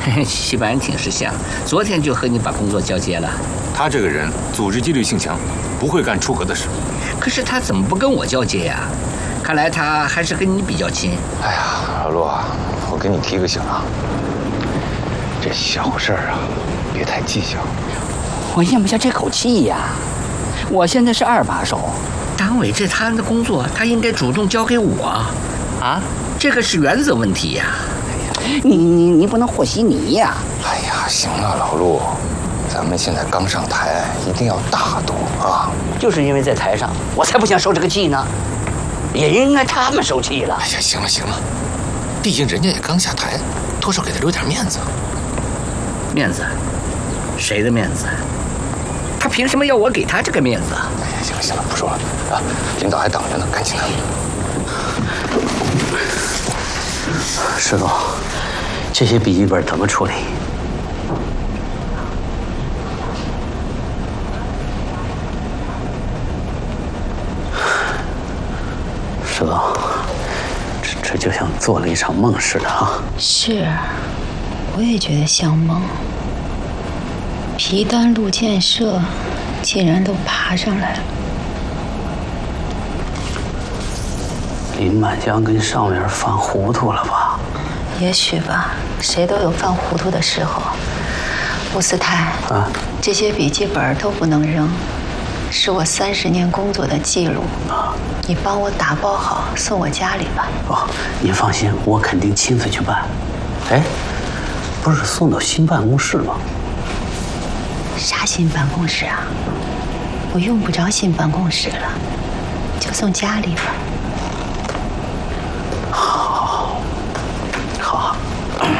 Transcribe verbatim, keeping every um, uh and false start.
西班挺识相，昨天就和你把工作交接了。 他这个人组织纪律性强，不会干出格的事。 可是他怎么不跟我交接呀？看来他还是跟你比较亲。 哎呀，老陆啊，我给你提个醒啊，这小事儿啊，别太计较。 我咽不下这口气呀！我现在是二把手，党委这摊子工作，他应该主动交给我。啊，这个是原则问题呀！你你你不能和稀泥呀！ 哎呀，行了，老陆，咱们现在刚上台，一定要大度啊！ 就是因为在台上，我才不想受这个气呢。也应该他们受气了。 哎呀，行了行了，毕竟人家也刚下台，多少给他留点面子。 面子？谁的面子？他凭什么要我给他这个面子？ 哎呀，行了行了，不说了啊，领导还等着呢，赶紧的。 石总，这些笔记本怎么处理？石总，这这就像做了一场梦似的啊！ 是，我也觉得像梦。皮丹路建设竟然都爬上来了。 林满江跟上面犯糊涂了吧？ 也许吧，谁都有犯糊涂的时候。穆斯泰啊，这些笔记本都不能扔，是我三十年工作的记录啊。你帮我打包好，送我家里吧。 哦，您放心，我肯定亲自去办。哎，不是送到新办公室吗？ 啥新办公室啊？我用不着新办公室了，就送家里吧。